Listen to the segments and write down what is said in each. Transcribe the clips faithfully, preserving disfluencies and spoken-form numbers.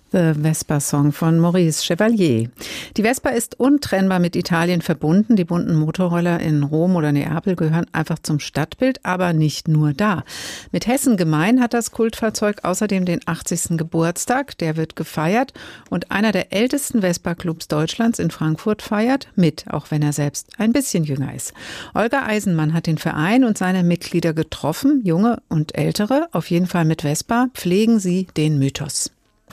The Vespa Song von Maurice Chevalier. Die Vespa ist untrennbar mit Italien verbunden. Die bunten Motorroller in Rom oder Neapel gehören einfach zum Stadtbild, aber nicht nur da. Mit Hessen gemein hat das Kultfahrzeug außerdem den achtzigsten Geburtstag. Der wird gefeiert und einer der ältesten Vespa-Clubs Deutschlands in Frankfurt feiert mit, auch wenn er selbst ein bisschen jünger ist. Olga Eisenmann hat den Verein und seine Mitglieder getroffen, junge und ältere. Auf jeden Fall mit Vespa pflegen sie den Mythos.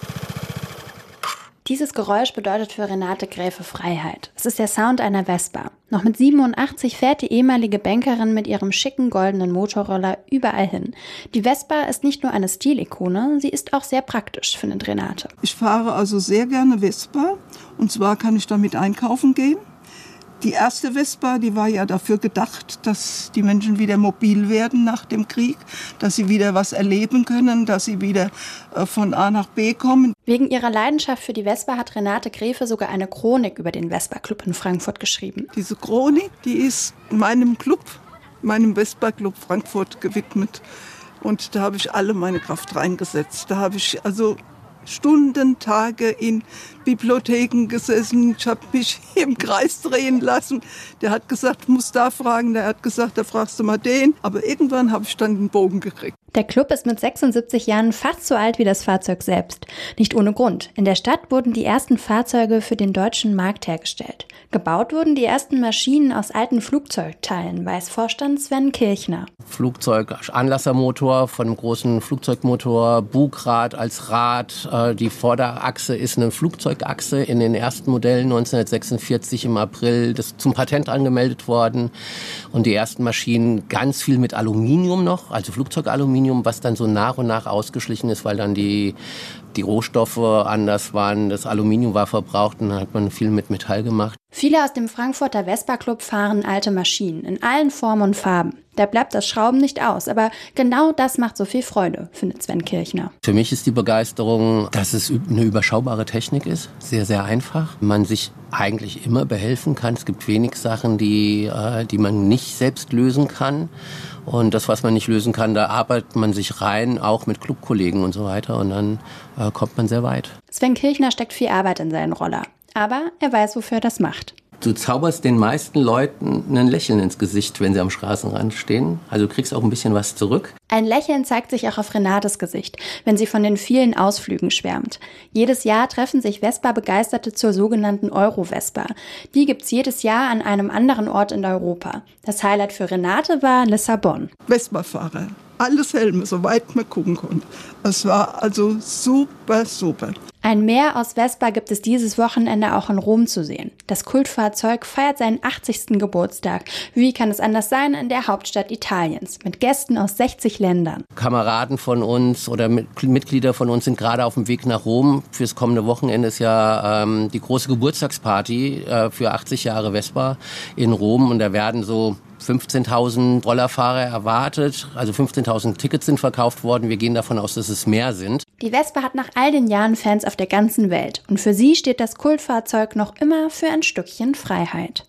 Dieses Geräusch bedeutet für Renate Gräfe Freiheit. Es ist der Sound einer Vespa. Noch mit siebenundachtzig fährt die ehemalige Bankerin mit ihrem schicken goldenen Motorroller überall hin. Die Vespa ist nicht nur eine Stilikone, sie ist auch sehr praktisch, findet Renate. Ich fahre also sehr gerne Vespa und zwar kann ich damit einkaufen gehen. Die erste Vespa, die war ja dafür gedacht, dass die Menschen wieder mobil werden nach dem Krieg, dass sie wieder was erleben können, dass sie wieder äh, von A nach B kommen. Wegen ihrer Leidenschaft für die Vespa hat Renate Gräfe sogar eine Chronik über den Vespa-Club in Frankfurt geschrieben. Diese Chronik, die ist meinem Club, meinem Vespa-Club Frankfurt gewidmet. Und da habe ich alle meine Kraft reingesetzt. Da habe ich also Stunden, Tage in Bibliotheken gesessen. Ich habe mich im Kreis drehen lassen. Der hat gesagt, muss da fragen. Der hat gesagt, da fragst du mal den. Aber irgendwann habe ich dann den Bogen gekriegt. Der Club ist mit sechsundsiebzig Jahren fast so alt wie das Fahrzeug selbst. Nicht ohne Grund. In der Stadt wurden die ersten Fahrzeuge für den deutschen Markt hergestellt. Gebaut wurden die ersten Maschinen aus alten Flugzeugteilen, weiß Vorstand Sven Kirchner. Flugzeug, Anlassermotor von einem großen Flugzeugmotor, Bugrad als Rad. Die Vorderachse ist eine Flugzeugachse in den ersten Modellen neunzehnhundertsechsundvierzig im April das zum Patent angemeldet worden. Und die ersten Maschinen ganz viel mit Aluminium noch, also Flugzeugaluminium, was dann so nach und nach ausgeschlichen ist, weil dann die, die Rohstoffe anders waren. Das Aluminium war verbraucht und dann hat man viel mit Metall gemacht. Viele aus dem Frankfurter Vespa-Club fahren alte Maschinen in allen Formen und Farben. Da bleibt das Schrauben nicht aus, aber genau das macht so viel Freude, findet Sven Kirchner. Für mich ist die Begeisterung, dass es eine überschaubare Technik ist, sehr, sehr einfach. Man sich eigentlich immer behelfen kann. Es gibt wenig Sachen, die, die man nicht selbst lösen kann. Und das, was man nicht lösen kann, da arbeitet man sich rein, auch mit Clubkollegen und so weiter. Und dann äh, kommt man sehr weit. Sven Kirchner steckt viel Arbeit in seinen Roller. Aber er weiß, wofür er das macht. Du zauberst den meisten Leuten ein Lächeln ins Gesicht, wenn sie am Straßenrand stehen. Also du kriegst auch ein bisschen was zurück. Ein Lächeln zeigt sich auch auf Renates Gesicht, wenn sie von den vielen Ausflügen schwärmt. Jedes Jahr treffen sich Vespa-Begeisterte zur sogenannten Euro-Vespa. Die gibt's jedes Jahr an einem anderen Ort in Europa. Das Highlight für Renate war Lissabon. Vespa-Fahrer, alles Helme, soweit man gucken konnte. Es war also super, super. Ein Meer aus Vespa gibt es dieses Wochenende auch in Rom zu sehen. Das Kultfahrzeug feiert seinen achtzigsten Geburtstag. Wie kann es anders sein in der Hauptstadt Italiens, mit Gästen aus sechzig Ländern. Kameraden von uns oder Mitglieder von uns sind gerade auf dem Weg nach Rom. Fürs kommende Wochenende ist ja ähm, die große Geburtstagsparty äh, für achtzig Jahre Vespa in Rom. Und da werden so fünfzehntausend Rollerfahrer erwartet. Also fünfzehntausend Tickets sind verkauft worden. Wir gehen davon aus, dass es mehr sind. Die Vespa hat nach all den Jahren Fans auf der ganzen Welt. Und für sie steht das Kultfahrzeug noch immer für ein Stückchen Freiheit.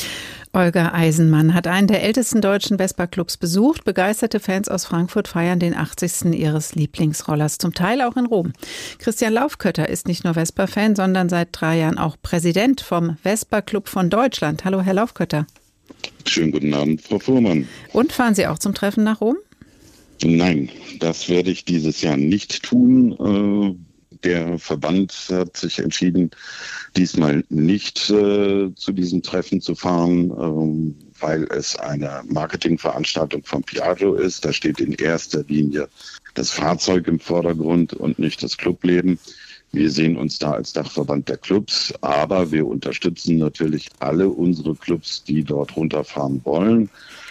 Olga Eisenmann hat einen der ältesten deutschen Vespa-Clubs besucht. Begeisterte Fans aus Frankfurt feiern den achtzigsten ihres Lieblingsrollers, zum Teil auch in Rom. Christian Laufkötter ist nicht nur Vespa-Fan, sondern seit drei Jahren auch Präsident vom Vespa-Club von Deutschland. Hallo, Herr Laufkötter. Schönen guten Abend, Frau Fuhrmann. Und fahren Sie auch zum Treffen nach Rom? Nein, das werde ich dieses Jahr nicht tun. Der Verband hat sich entschieden, diesmal nicht äh, zu diesem Treffen zu fahren, ähm, weil es eine Marketingveranstaltung von Piaggio ist. Da steht in erster Linie das Fahrzeug im Vordergrund und nicht das Clubleben. Wir sehen uns da als Dachverband der Clubs, aber wir unterstützen natürlich alle unsere Clubs, die dort runterfahren wollen.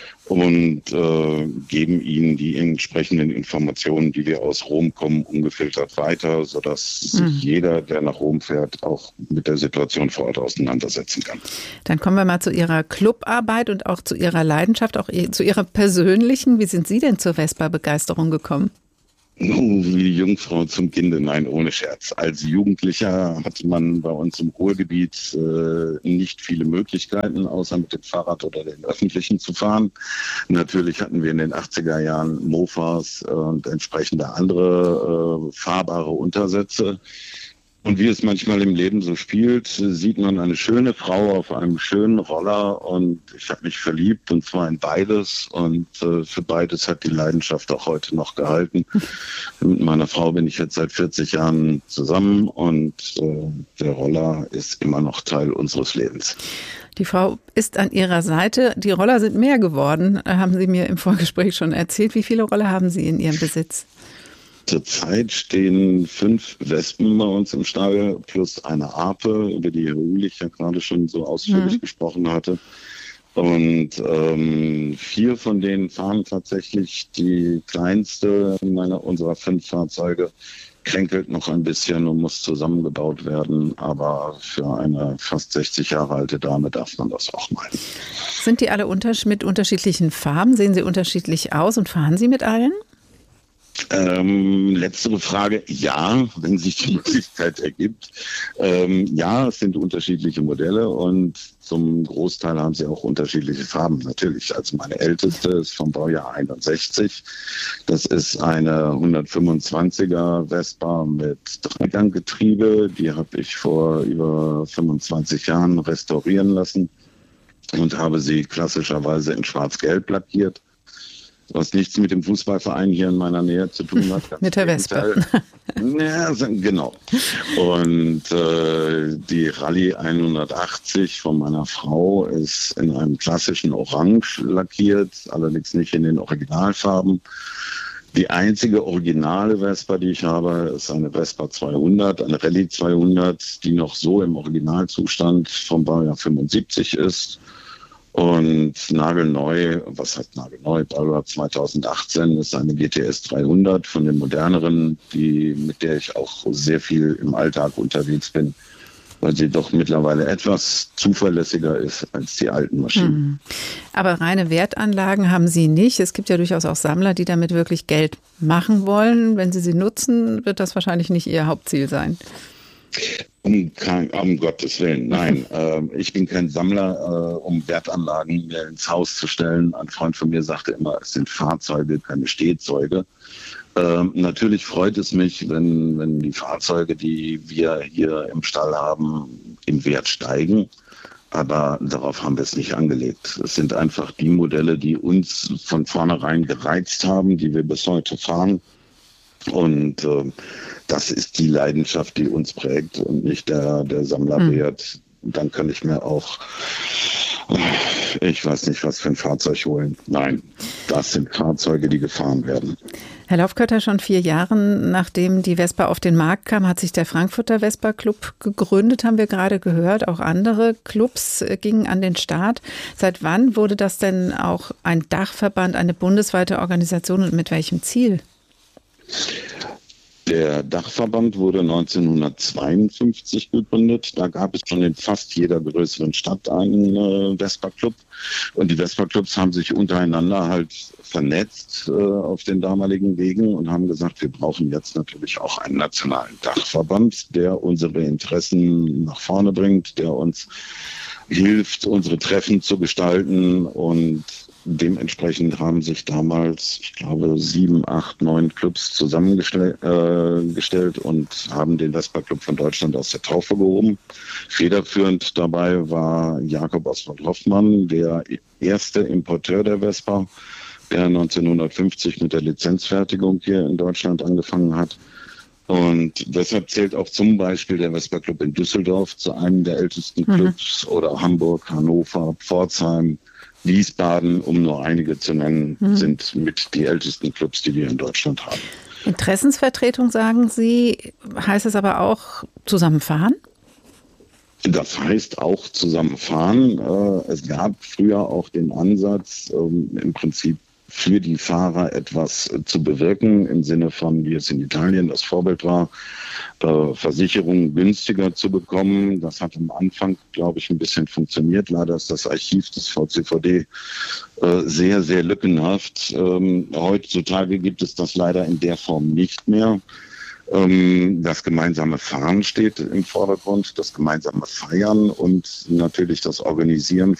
Und äh, geben ihnen die entsprechenden Informationen, die wir aus Rom kommen, ungefiltert weiter, sodass mhm. sich jeder, der nach Rom fährt, auch mit der Situation vor Ort auseinandersetzen kann. Dann kommen wir mal zu Ihrer Clubarbeit und auch zu Ihrer Leidenschaft, auch zu Ihrer persönlichen. Wie sind Sie denn zur Vespa-Begeisterung gekommen? Oh, wie die Jungfrau zum Kinde, nein, ohne Scherz. Als Jugendlicher hatte man bei uns im Ruhrgebiet äh, nicht viele Möglichkeiten, außer mit dem Fahrrad oder den Öffentlichen zu fahren. Natürlich hatten wir in den achtziger Jahren Mofas und entsprechende andere äh, fahrbare Untersätze. Und wie es manchmal im Leben so spielt, sieht man eine schöne Frau auf einem schönen Roller und ich habe mich verliebt und zwar in beides und äh, für beides hat die Leidenschaft auch heute noch gehalten. Mit meiner Frau bin ich jetzt seit vierzig Jahren zusammen und äh, der Roller ist immer noch Teil unseres Lebens. Die Frau ist an Ihrer Seite. Die Roller sind mehr geworden, haben Sie mir im Vorgespräch schon erzählt. Wie viele Roller haben Sie in Ihrem Besitz? Zurzeit stehen fünf Wespen bei uns im Stall plus eine Ape, über die Herr Uhlich ja gerade schon so ausführlich mhm. gesprochen hatte. Und ähm, vier von denen fahren tatsächlich. Die kleinste meiner unserer fünf Fahrzeuge kränkelt noch ein bisschen und muss zusammengebaut werden. Aber für eine fast sechzig Jahre alte Dame darf man das auch meinen. Sind die alle unters- mit unterschiedlichen Farben? Sehen sie unterschiedlich aus und fahren Sie mit allen? Ähm, letztere Frage, ja, wenn sich die Möglichkeit ergibt. Ähm, ja, es sind unterschiedliche Modelle und zum Großteil haben sie auch unterschiedliche Farben, natürlich. Also meine älteste ist vom Baujahr einundsechzig. Das ist eine hundertfünfundzwanziger Vespa mit Dreiganggetriebe. Die habe ich vor über fünfundzwanzig Jahren restaurieren lassen und habe sie klassischerweise in schwarz-gelb lackiert. Was nichts mit dem Fußballverein hier in meiner Nähe zu tun hat. Mit der Vespa. Ja, genau. Und äh, die Rallye hundertachtzig von meiner Frau ist in einem klassischen Orange lackiert, allerdings nicht in den Originalfarben. Die einzige originale Vespa, die ich habe, ist eine Vespa zweihundert, eine Rallye zweihundert, die noch so im Originalzustand vom Baujahr fünfundsiebzig ist. Und nagelneu, was heißt nagelneu, Baujahr zweitausendachtzehn ist eine G T S dreihundert von den moderneren, die, mit der ich auch sehr viel im Alltag unterwegs bin, weil sie doch mittlerweile etwas zuverlässiger ist als die alten Maschinen. Aber reine Wertanlagen haben Sie nicht. Es gibt ja durchaus auch Sammler, die damit wirklich Geld machen wollen. Wenn Sie sie nutzen, wird das wahrscheinlich nicht Ihr Hauptziel sein. Um, kein, um Gottes Willen, nein. äh, ich bin kein Sammler, äh, um Wertanlagen mir ins Haus zu stellen. Ein Freund von mir sagte immer, es sind Fahrzeuge, keine Stehzeuge. Äh, natürlich freut es mich, wenn, wenn die Fahrzeuge, die wir hier im Stall haben, im Wert steigen. Aber darauf haben wir es nicht angelegt. Es sind einfach die Modelle, die uns von vornherein gereizt haben, die wir bis heute fahren. Und äh, das ist die Leidenschaft, die uns prägt und nicht der, der Sammlerwert. Mhm. Dann kann ich mir auch, ich weiß nicht, was für ein Fahrzeug holen. Nein, das sind Fahrzeuge, die gefahren werden. Herr Laufkötter, schon vier Jahre nachdem die Vespa auf den Markt kam, hat sich der Frankfurter Vespa Club gegründet, haben wir gerade gehört. Auch andere Clubs gingen an den Start. Seit wann wurde das denn auch ein Dachverband, eine bundesweite Organisation und mit welchem Ziel? Der Dachverband wurde neunzehnhundertzweiundfünfzig gegründet. Da gab es schon in fast jeder größeren Stadt einen äh, Vespa-Club. Und die Vespa-Clubs haben sich untereinander halt vernetzt äh, auf den damaligen Wegen und haben gesagt, wir brauchen jetzt natürlich auch einen nationalen Dachverband, der unsere Interessen nach vorne bringt, der uns hilft, unsere Treffen zu gestalten. Und dementsprechend haben sich damals, ich glaube, sieben, acht, neun Clubs zusammengestellt äh, gestellt und haben den Vespa-Club von Deutschland aus der Taufe gehoben. Federführend dabei war Jakob Oswald Hoffmann, der erste Importeur der Vespa, der neunzehnhundertfünfzig mit der Lizenzfertigung hier in Deutschland angefangen hat. Und deshalb zählt auch zum Beispiel der Vespa Club in Düsseldorf zu einem der ältesten Clubs, mhm. oder Hamburg, Hannover, Pforzheim, Wiesbaden, um nur einige zu nennen, mhm. sind mit die ältesten Clubs, die wir in Deutschland haben. Interessensvertretung, sagen Sie, heißt es aber auch zusammenfahren? Das heißt auch zusammenfahren. Es gab früher auch den Ansatz, im Prinzip für die Fahrer etwas zu bewirken, im Sinne von, wie es in Italien das Vorbild war, äh, Versicherungen günstiger zu bekommen. Das hat am Anfang, glaube ich, ein bisschen funktioniert. Leider ist das Archiv des V C V D äh, sehr, sehr lückenhaft. Ähm, heutzutage gibt es das leider in der Form nicht mehr. Ähm, das gemeinsame Fahren steht im Vordergrund, das gemeinsame Feiern und natürlich das Organisieren